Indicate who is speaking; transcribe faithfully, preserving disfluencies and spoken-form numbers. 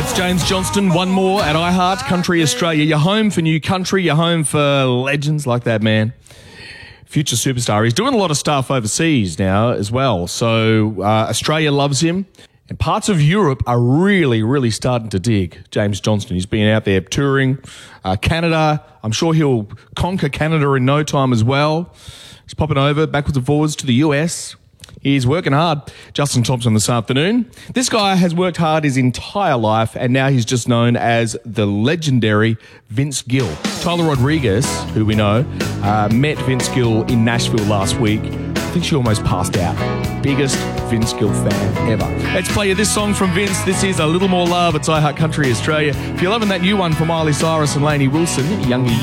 Speaker 1: It's James Johnston, one more at iHeart Country Australia. You're home for new country, you're home for legends like that man. Future superstar. He's doing a lot of stuff overseas now as well. So uh, Australia loves him. And parts of Europe are really, really starting to dig James Johnston. He's been out there touring. Uh, Canada, I'm sure he'll conquer Canada in no time as well. He's popping over backwards and forwards to the U S. He's working hard. Justin Thompson this afternoon. This guy has worked hard his entire life, and now he's just known as the legendary Vince Gill. Tyler Rodriguez, who we know, uh, met Vince Gill in Nashville last week. I think she almost passed out. Biggest Vince Gill fan ever. Let's play you this song from Vince. This is A Little More Love. It's iHeart Country Australia. If you're loving that new one from Miley Cyrus and Lainey Wilson, Young